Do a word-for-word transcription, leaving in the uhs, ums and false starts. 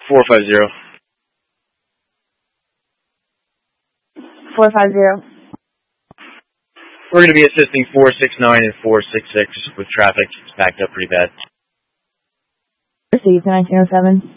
four five zero. four five zero. We're going to be assisting four six nine and four six six with traffic. It's backed up pretty bad. Received nine zero seven.